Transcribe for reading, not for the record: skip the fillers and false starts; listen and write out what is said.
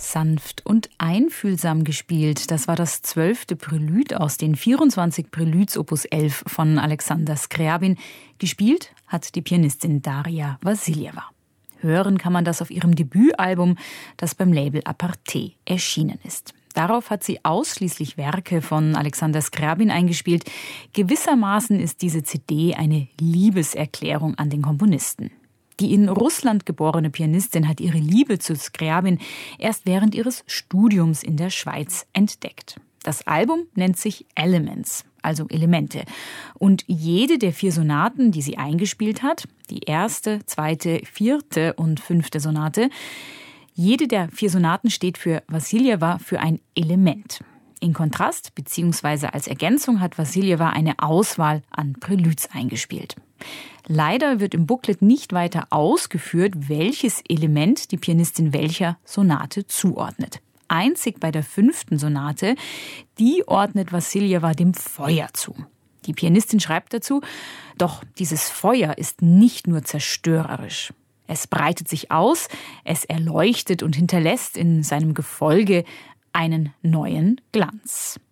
Sanft und einfühlsam gespielt. Das war das 12. Prälude aus den 24 Prälüds Opus 11 von Alexander Skrjabin. Gespielt hat die Pianistin Daria Wassiljewa. Hören kann man das auf ihrem Debütalbum, das beim Label Aparté erschienen ist. Darauf hat sie ausschließlich Werke von Alexander Skrjabin eingespielt. Gewissermaßen ist diese CD eine Liebeserklärung an den Komponisten. Die in Russland geborene Pianistin hat ihre Liebe zu Skrjabin erst während ihres Studiums in der Schweiz entdeckt. Das Album nennt sich Elements, also Elemente. Und jede der 4 Sonaten, die sie eingespielt hat, die 1., 2., 4. und 5. Sonate, jede der 4 Sonaten steht für Wassiljewa für ein Element. In Kontrast bzw. als Ergänzung hat Wassiljewa eine Auswahl an Prälüds eingespielt. Leider wird im Booklet nicht weiter ausgeführt, welches Element die Pianistin welcher Sonate zuordnet. Einzig bei der 5. Sonate, die ordnet Wassiljewa dem Feuer zu. Die Pianistin schreibt dazu, doch dieses Feuer ist nicht nur zerstörerisch. Es breitet sich aus, es erleuchtet und hinterlässt in seinem Gefolge einen neuen Glanz.